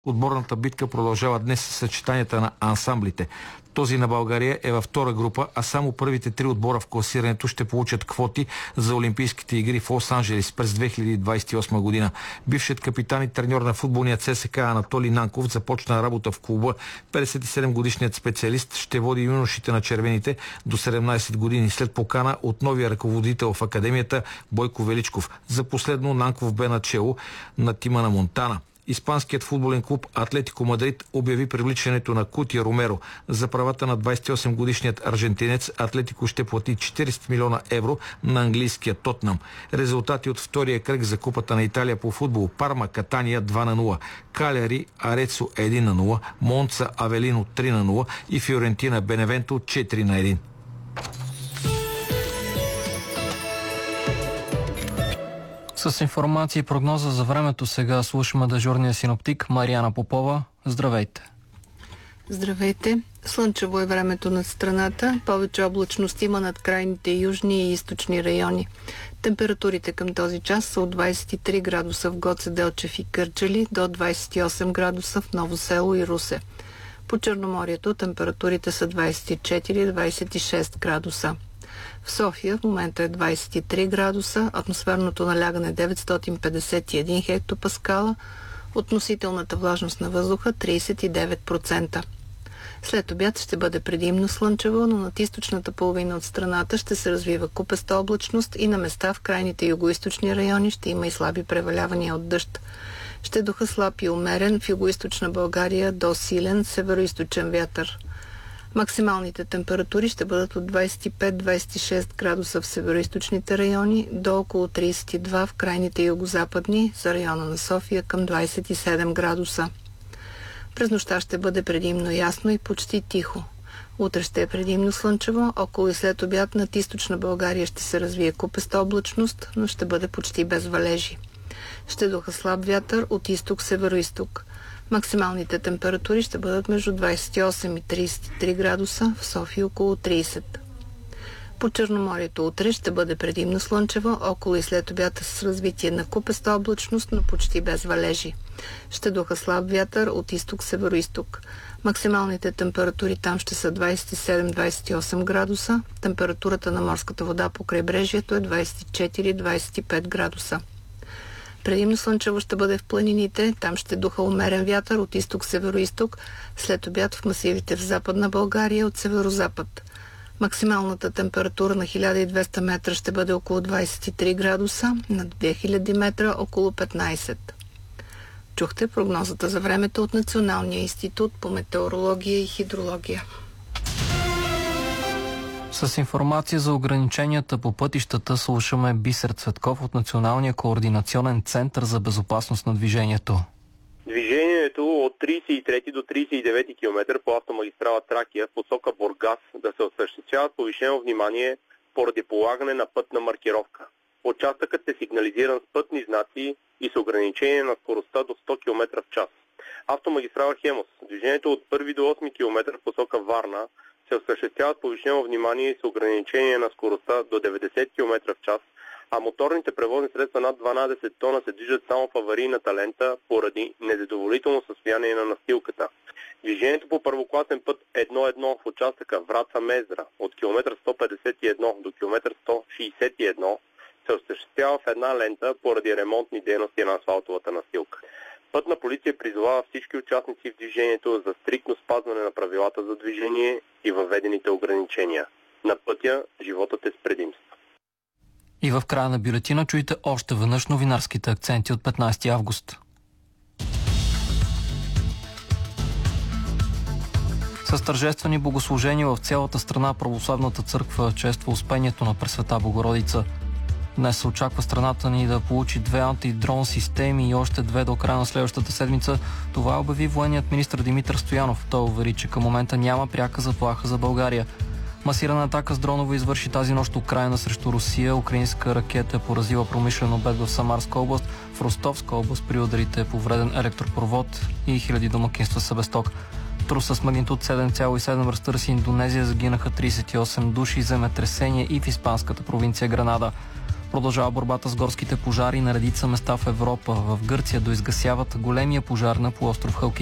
Отборната битка продължава днес с съчетанията на ансамблите. Този на България е във втора група, а само първите три отбора в класирането ще получат квоти за Олимпийските игри в Лос-Анджелес през 2028 година. Бившият капитан и треньор на футболния ЦСКА Анатолий Нанков започна работа в клуба. 57-годишният специалист ще води юношите на червените до 17 години след покана от новия ръководител в академията Бойко Величков. За последно Нанков бе начело на тима на Монтана. Испанският футболен клуб Атлетико Мадрид обяви привличането на Кути Ромеро. За правата на 28-годишният аржентинец Атлетико ще плати 40 милиона евро на английския Тотнам. Резултати от втория кръг за Купата на Италия по футбол: Парма Катания 2-0, Каляри Арецо 1-0, Монца Авелино 3-0 и Фиорентина Беневенто 4-1. С информация и прогноза за времето сега слушаме дежурния синоптик Мариана Попова. Здравейте! Здравейте! Слънчево е времето над страната. Повече облачност има над крайните южни и източни райони. Температурите към този час са от 23 градуса в Гоце Делчев и Кърджали до 28 градуса в Ново село и Русе. По Черноморието температурите са 24-26 градуса. В София в момента е 23 градуса, атмосферното налягане 951 хектопаскала, относителната влажност на въздуха 39%. След обяд ще бъде предимно слънчево, но над източната половина от страната ще се развива купеста облачност и на места в крайните югоизточни райони ще има и слаби превалявания от дъжд. Ще духа слаб и умерен в югоизточна България до силен североизточен вятър. Максималните температури ще бъдат от 25-26 градуса в североизточните райони до около 32 в крайните югозападни, за района на София към 27 градуса. През нощта ще бъде предимно ясно и почти тихо. Утре ще е предимно слънчево, около и след обяд над източна България ще се развие купеста облачност, но ще бъде почти без валежи. Ще духа слаб вятър от изток-североизток. Максималните температури ще бъдат между 28 и 33 градуса, в София около 30. По Черноморието утре ще бъде предимно слънчево, около и след обята с развитие на купеста облачност, но почти без валежи. Ще духа слаб вятър от изток-североизток. Максималните температури там ще са 27-28 градуса, температурата на морската вода по крайбрежието е 24-25 градуса. Предимно слънчево ще бъде в планините, там ще духа умерен вятър от изток-североизток, след обяд в масивите в Западна България от северозапад. Максималната температура на 1200 метра ще бъде около 23 градуса, над 2000 метра около 15. Чухте прогнозата за времето от Националния институт по метеорология и хидрология. С информация за ограниченията по пътищата слушаме Бисер Цветков от Националния координационен център за безопасност на движението. Движението от 33 до 39 км по автомагистрала Тракия в посока Бургас да се осъществява с повишено внимание поради полагане на пътна маркировка. Участъкът е сигнализиран с пътни знаци и с ограничение на скоростта до 100 км в час. Автомагистрала Хемус. Движението от 1 до 8 км в посока Варна се осъществяват повишено внимание и с ограничение на скоростта до 90 км в час, а моторните превозни средства над 12 тона се движат само в аварийната лента поради незадоволително състояние на настилката. Движението по първокласен път 1-1 в участъка Враца-Мездра от км 151 до км 161 се осъществява в една лента поради ремонтни дейности на асфалтовата настилка. Пътна полиция призовава всички участници в движението за стриктно спазване на правилата за движение и въведените ограничения. На пътя животът е с предимство. И в края на бюлетина чуйте още веднъж новинарските акценти от 15 август. С тържествени богослужения в цялата страна православната църква чества Успението на Пресвета Богородица. Днес се очаква страната ни да получи 2 антидрон системи и още 2 до края на следващата седмица. Това обяви военният министър Димитър Стоянов. Той увери, че към момента няма пряка заплаха за България. Масирана атака с дронове извърши тази нощ Украйна срещу Русия. Украинска ракета е поразила промишлен обект в Самарска област. В Ростовска област при ударите е повреден електропровод и хиляди домакинства са без ток. Трус с магнитуд 7,7 разтърси Индонезия, загинаха 38 души, земетресение и в испанската провинция Гранада. Продължава борбата с горските пожари на редица места в Европа. В Гърция доизгасяват големия пожар на полуостров Халкидики.